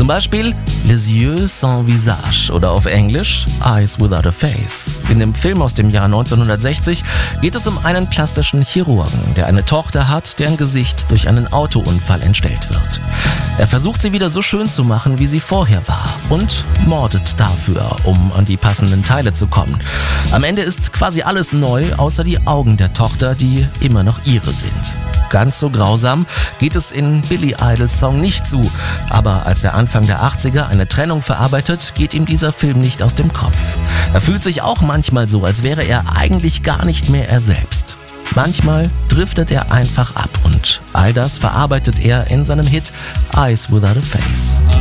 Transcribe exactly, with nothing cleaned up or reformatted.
Beispiel Les yeux sans visage oder auf Englisch Eyes without a face. In dem Film aus dem Jahr neunzehnhundertsechzig geht es um einen plastischen Chirurgen, der eine Tochter hat, deren Gesicht durch einen Autounfall entstellt wird. Er versucht sie wieder so schön zu machen, wie sie vorher war und mordet dafür, um an die passenden Teile zu kommen. Am Ende ist quasi alles neu, außer die Augen der Tochter, die immer noch ihre sind. Ganz so grausam geht es in Billy Idols Song nicht zu, aber als er Anfang der achtziger eine Trennung verarbeitet, geht ihm dieser Film nicht aus dem Kopf. Er fühlt sich auch manchmal so, als wäre er eigentlich gar nicht mehr er selbst. Manchmal driftet er einfach ab und all das verarbeitet er in seinem Hit Eyes Without a Face.